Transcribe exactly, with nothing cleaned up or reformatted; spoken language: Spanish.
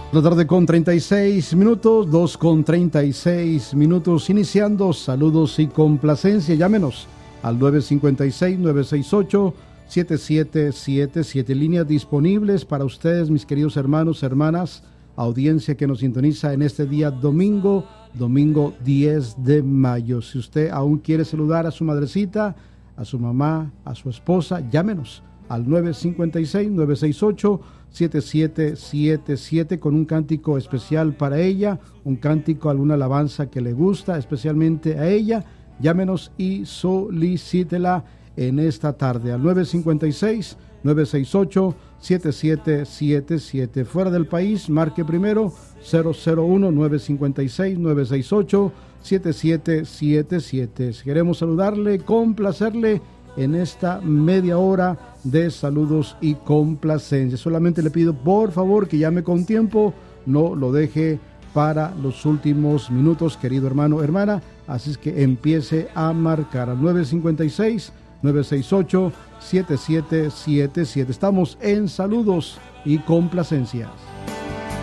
La tarde con treinta y seis minutos, dos con treinta y seis minutos, iniciando saludos y complacencia. Llámenos al nueve cinco seis, nueve seis ocho, siete siete siete siete. Líneas disponibles para ustedes, mis queridos hermanos, hermanas, audiencia que nos sintoniza en este día domingo, domingo diez de mayo. Si usted aún quiere saludar a su madrecita, a su mamá, a su esposa, llámenos al nueve cinco seis, nueve seis ocho, siete siete siete siete con un cántico especial para ella, un cántico, alguna alabanza que le gusta especialmente a ella. Llámenos y solicítela en esta tarde al nueve cinco seis, nueve seis ocho, siete siete siete siete. Fuera del país, marque primero cero cero uno, nueve cinco seis, nueve seis ocho, siete siete siete siete. Queremos saludarle, complacerle en esta media hora de saludos y complacencia. Solamente le pido por favor que llame con tiempo, no lo deje para los últimos minutos, querido hermano, hermana. Así es que empiece a marcar al nueve cinco seis, nueve seis ocho, siete siete siete siete. Estamos en saludos y complacencias.